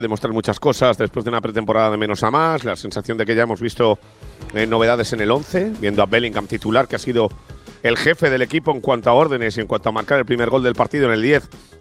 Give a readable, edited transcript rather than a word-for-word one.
demostrar muchas cosas después de una pretemporada de menos a más, la sensación de que ya hemos visto novedades en el 11, viendo a Bellingham titular, que ha sido el jefe del equipo en cuanto a órdenes y en cuanto a marcar el primer gol del partido en el 10